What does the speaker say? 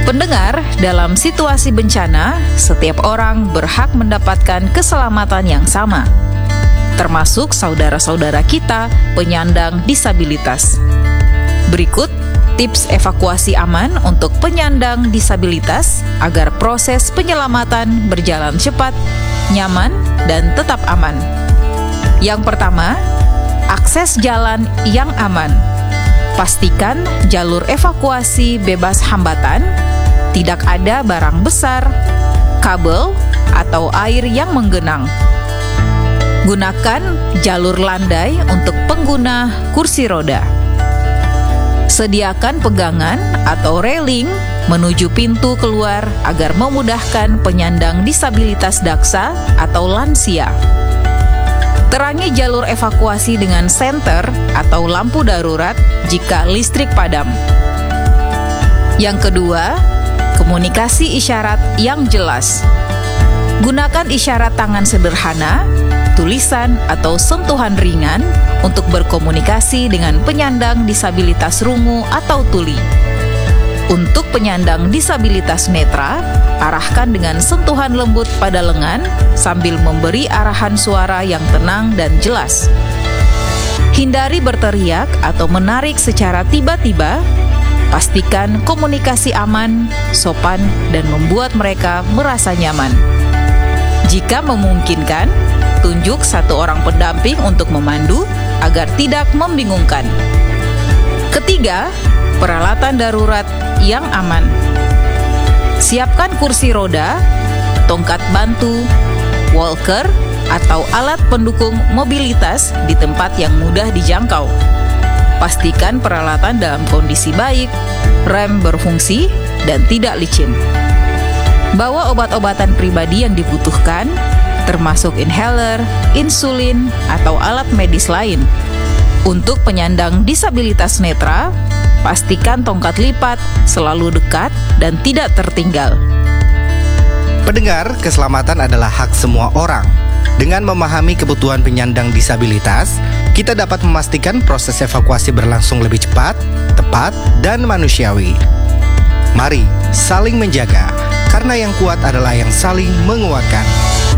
Pendengar, dalam situasi bencana, setiap orang berhak mendapatkan keselamatan yang sama, termasuk saudara-saudara kita penyandang disabilitas. Berikut tips evakuasi aman untuk penyandang disabilitas agar proses penyelamatan berjalan cepat, nyaman, dan tetap aman. Yang pertama, akses jalan yang aman. Pastikan jalur evakuasi bebas hambatan, tidak ada barang besar, kabel, atau air yang menggenang. Gunakan jalur landai untuk pengguna kursi roda. Sediakan pegangan atau railing menuju pintu keluar agar memudahkan penyandang disabilitas daksa atau lansia. Terangi jalur evakuasi dengan senter atau lampu darurat jika listrik padam. Yang kedua, komunikasi isyarat yang jelas. Gunakan isyarat tangan sederhana, tulisan, atau sentuhan ringan untuk berkomunikasi dengan penyandang disabilitas rungu atau tuli. Untuk penyandang disabilitas netra, arahkan dengan sentuhan lembut pada lengan sambil memberi arahan suara yang tenang dan jelas. Hindari berteriak atau menarik secara tiba-tiba. Pastikan komunikasi aman, sopan, dan membuat mereka merasa nyaman. Jika memungkinkan, tunjuk satu orang pendamping untuk memandu agar tidak membingungkan. Ketiga, peralatan darurat yang aman. Siapkan kursi roda, tongkat bantu, walker, atau alat pendukung mobilitas di tempat yang mudah dijangkau. Pastikan peralatan dalam kondisi baik, rem berfungsi, dan tidak licin. Bawa obat-obatan pribadi yang dibutuhkan, termasuk inhaler, insulin, atau alat medis lain. Untuk penyandang disabilitas netra, pastikan tongkat lipat selalu dekat dan tidak tertinggal. Pendengar, keselamatan adalah hak semua orang. Dengan memahami kebutuhan penyandang disabilitas, kita dapat memastikan proses evakuasi berlangsung lebih cepat, tepat, dan manusiawi. Mari saling menjaga, karena yang kuat adalah yang saling menguatkan.